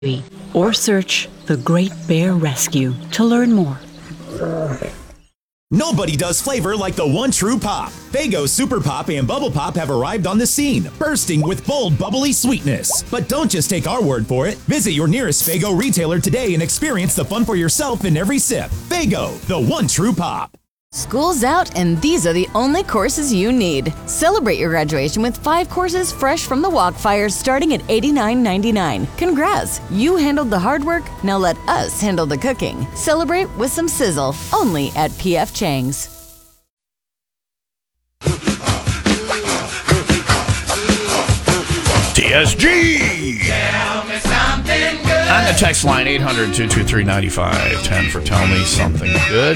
or search The Great Bear Rescue to learn more. Nobody does flavor like the one true pop. Faygo Super Pop and Bubble Pop have arrived on the scene, bursting with bold, bubbly sweetness. But don't just take our word for it. Visit your nearest Faygo retailer today and experience the fun for yourself in every sip. Faygo, the one true pop. School's out, and these are the only courses you need. Celebrate your graduation with 5 courses fresh from the Walkfire starting at $89.99. Congrats! You handled the hard work, now let us handle the cooking. Celebrate with some sizzle, only at P.F. Chang's. TSG! Tell me something good. On the text line, 800-223-9510 for Tell Me Something Good.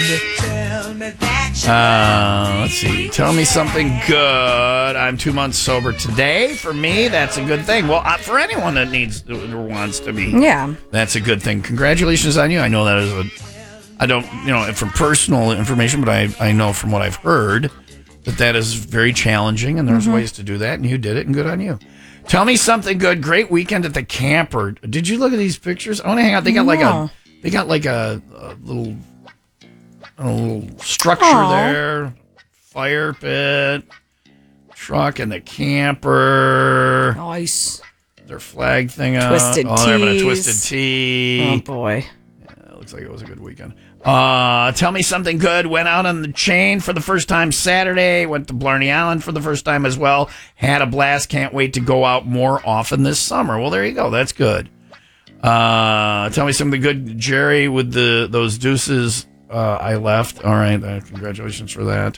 Let's see. Tell me something good. I'm 2 months sober today. For me, that's a good thing. Well, for anyone that needs or wants to be, that's a good thing. Congratulations on you. I know that is I don't, from personal information, but I know from what I've heard that is very challenging, and there's ways to do that, and you did it, and good on you. Tell me something good. Great weekend at the camper. Did you look at these pictures? I want to hang out. They got like a little structure there, fire pit, truck, and the camper. Nice. Their flag thing up. Twisted They're having a twisted tea. Oh boy. Yeah, it looks like it was a good weekend. Tell me something good. Went out on the chain for the first time Saturday. Went to Blarney Island for the first time as well. Had a blast. Can't wait to go out more often this summer. Well, there you go. That's good. Tell me something good, Jerry, with those deuces. I left. All right. Congratulations for that.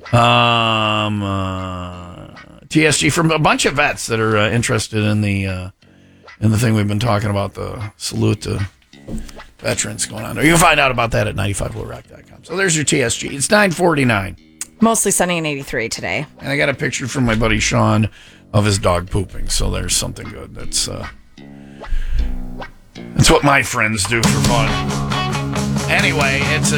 TSG from a bunch of vets that are interested in the thing we've been talking about, the salute to veterans going on there. You can find out about that at 95bluerock.com. So there's your TSG. It's 9:49. Mostly sunny and 83 today. And I got a picture from my buddy Sean of his dog pooping. So there's something good. That's what my friends do for fun. Anyway, it's